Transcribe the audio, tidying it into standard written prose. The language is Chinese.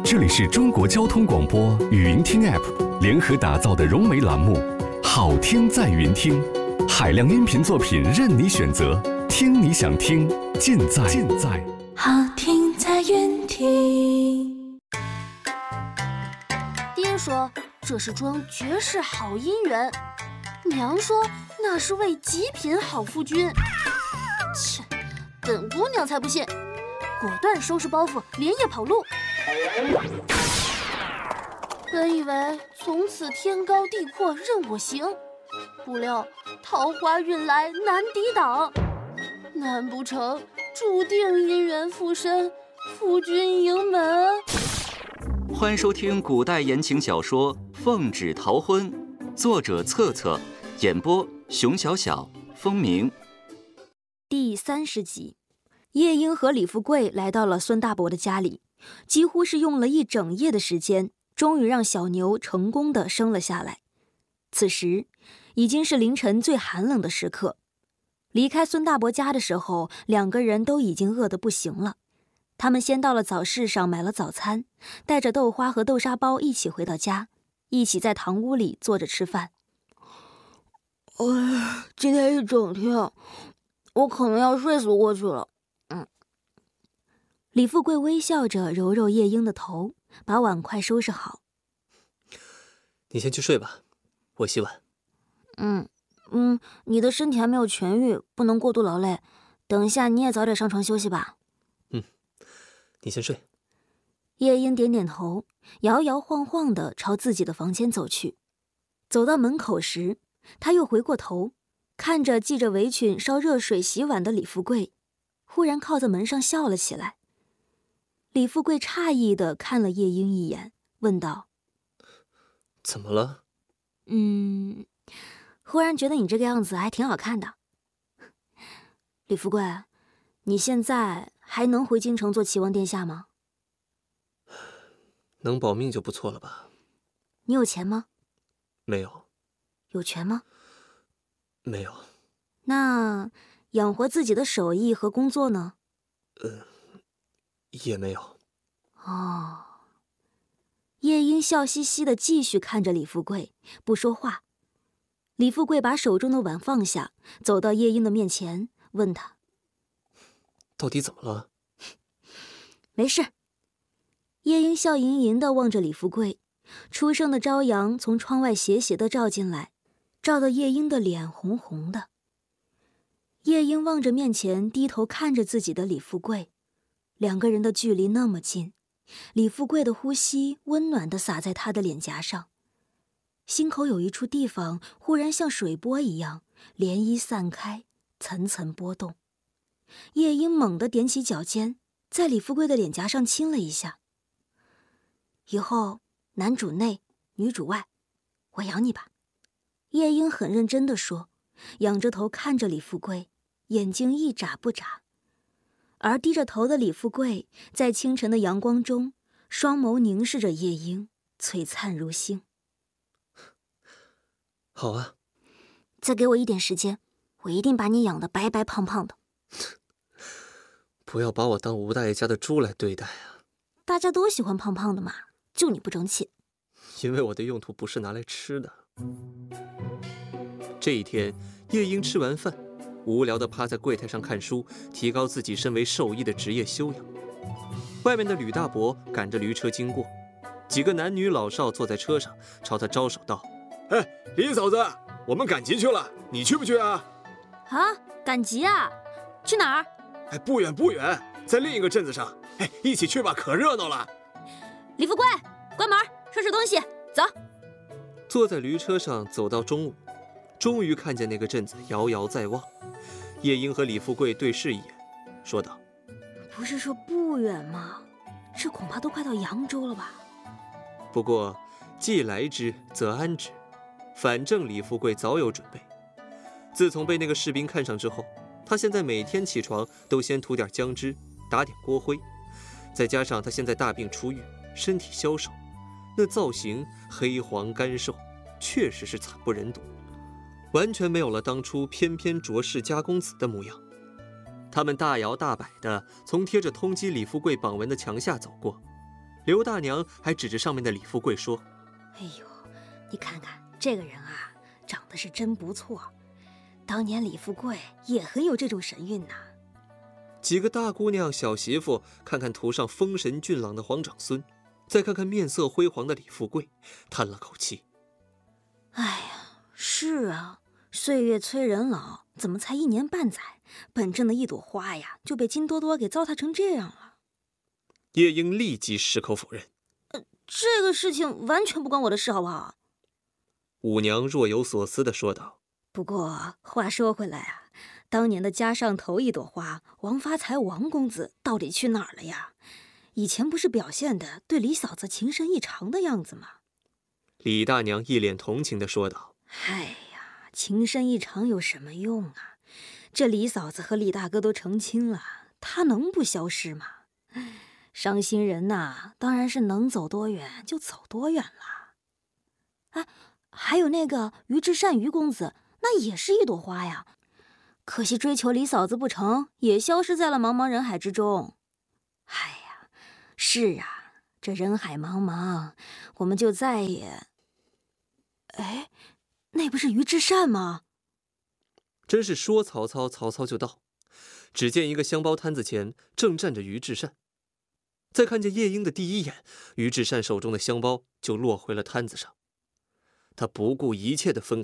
这里是中国交通广播语音听 App 联合打造的融媒栏目《好听在云听》，海量音频作品任你选择，听你想听，尽在好听在云听。 爹说这是桩绝世好姻缘，娘说那是位极品好夫君。切，本姑娘才不信，果断收拾包袱，连夜跑路。本以为从此天高地阔任我行，不料桃花运来难抵挡，难不成注定姻缘附身，夫君迎门？ 欢迎收听古代言情小说《奉旨逃婚》，作者策策，演播熊小小、风鸣。 第30集，夜莺和李富贵来到了孙大伯的家里，几乎是用了一整夜的时间，终于让小牛成功的生了下来。此时已经是凌晨最寒冷的时刻，离开孙大伯家的时候，两个人都已经饿得不行了。他们先到了早市上买了早餐，带着豆花和豆沙包一起回到家，一起在堂屋里坐着吃饭。 今天一整天，我可能要睡死过去了。 李富贵微笑着揉揉夜莺的头，把碗筷收拾好。 你先去睡吧，我洗碗。 你的身体还没有痊愈，不能过度劳累。等一下你也早点上床休息吧。 你先睡。 夜莺点点头，摇摇晃晃地朝自己的房间走去。走到门口时，他又回过头，看着系着围裙烧热水洗碗的李富贵，忽然靠在门上笑了起来。李富贵诧异地看了夜莺一眼，问道： 怎么了？ 忽然觉得你这个样子还挺好看的。李富贵，你现在还能回京城做齐王殿下吗？ 能保命就不错了吧。 你有钱吗？ 没有。 有权吗？ 没有。 那养活自己的手艺和工作呢？ 也没有。 哦。夜莺笑嘻嘻地继续看着李富贵，不说话。李富贵把手中的碗放下，走到夜莺的面前，问他： 到底怎么了？ 没事。夜莺笑盈盈地望着李富贵，初升的朝阳从窗外斜斜地照进来，照得夜莺的脸红红的。夜莺望着面前低头看着自己的李富贵，两个人的距离那么近，李富贵的呼吸温暖地洒在他的脸颊上，心口有一处地方忽然像水波一样涟漪散开，层层波动。夜莺猛地踮起脚尖，在李富贵的脸颊上亲了一下。以后男主内，女主外，我养你吧。夜莺很认真地说，仰着头看着李富贵，眼睛一眨不眨。而低着头的李富贵在清晨的阳光中，双眸凝视着夜莺，璀璨如星。 好啊。 再给我一点时间，我一定把你养得白白胖胖的。 不要把我当吴大爷家的猪来对待啊。 大家都喜欢胖胖的嘛，就你不争气。 因为我的用途不是拿来吃的。这一天，夜莺吃完饭，无聊地趴在柜台上看书，提高自己身为兽医的职业修养。外面的吕大伯赶着驴车经过，几个男女老少坐在车上，朝他招手道： 李嫂子，我们赶集去了，你去不去啊？ 啊，赶集啊？去哪儿？ 不远不远，在另一个镇子上。一起去吧，可热闹了。 李富贵，关门，收拾东西，走。 坐在驴车上走到中午，终于看见那个镇子遥遥在望。夜莺和李富贵对视一眼，说道： 不是说不远吗？这恐怕都快到扬州了吧？ 不过既来之则安之，反正李富贵早有准备。自从被那个士兵看上之后，他现在每天起床都先涂点姜汁，打点锅灰，再加上他现在大病初愈，身体消瘦，那造型黑黄干瘦，确实是惨不忍睹，完全没有了当初翩翩卓氏家公子的模样。他们大摇大摆地从贴着通缉李富贵榜文的墙下走过， 刘大娘还指着上面的李富贵说：“ 哎呦，你看看这个人啊，长得是真不错。当年李富贵也很有这种神韵呐。” 几个大姑娘、小媳妇看看图上风神俊朗的皇长孙，再看看面色辉煌的李富贵，叹了口气：“ 哎呀，是啊，岁月催人老，怎么才1年半载，本正的一朵花呀，就被金多多给糟蹋成这样了。” 叶英立即矢口否认：“ 这个事情完全不关我的事，好不好？” 五娘若有所思地说道：“ 不过话说回来啊，当年的家上头一朵花王发财王公子到底去哪儿了呀？以前不是表现的对李嫂子情深意长的样子吗？” 李大娘一脸同情地说道：“ 哎呀，情深意长有什么用啊？这李嫂子和李大哥都成亲了，他能不消失吗？伤心人呐，当然是能走多远就走多远了。哎，还有那个于志善于公子，那也是一朵花呀，可惜追求李嫂子不成，也消失在了茫茫人海之中。哎呀，是啊，这人海茫茫，我们就再也……哎，那不是于志善吗？” 真是说曹操，曹操就到。只见一个香包摊子前正站着于志善，再看见夜莺的第一眼，于志善手中的香包就落回了摊子上。他不顾一切地分